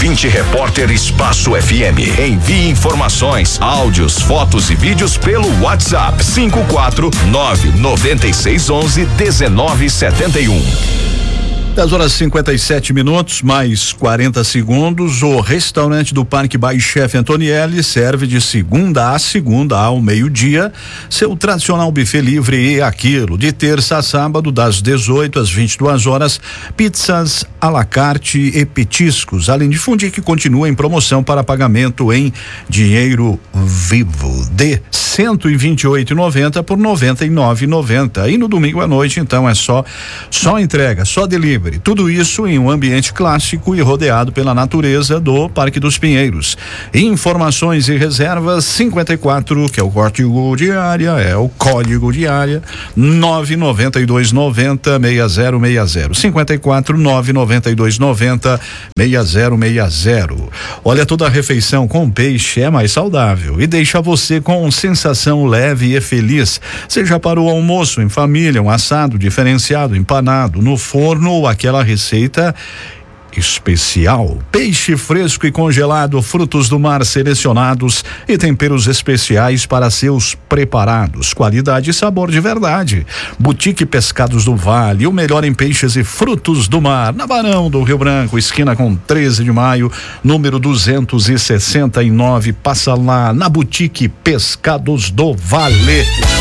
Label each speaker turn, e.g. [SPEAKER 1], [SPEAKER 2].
[SPEAKER 1] ouvinte repórter Espaço FM. Envie informações, áudios, fotos e vídeos pelo WhatsApp 54996111971.
[SPEAKER 2] 10h57, mais 40 segundos. O restaurante do Parque Bar Chefe Antonielli serve de segunda a segunda ao meio-dia seu tradicional buffet livre e aquilo. De terça a sábado, das 18 às 22 horas, pizzas à la carte e petiscos, além de fundi que continua em promoção para pagamento em dinheiro vivo de R$128,90 por R$99,90. E no domingo à noite, então, é só entrega, só delivery. Tudo isso em um ambiente clássico e rodeado pela natureza do Parque dos Pinheiros. Informações e reservas 54, que é o código de área, 99290-6060. 54 99290-6060. Olha, toda refeição com peixe é mais saudável e deixa você com sensação leve e feliz. Seja para o almoço em família, um assado diferenciado, empanado, no forno ou aquela receita especial. Peixe fresco e congelado, frutos do mar selecionados e temperos especiais para seus preparados. Qualidade e sabor de verdade. Boutique Pescados do Vale, o melhor em peixes e frutos do mar, na Barão do Rio Branco, esquina com 13 de maio, número 269. Passa lá na Boutique Pescados do Vale.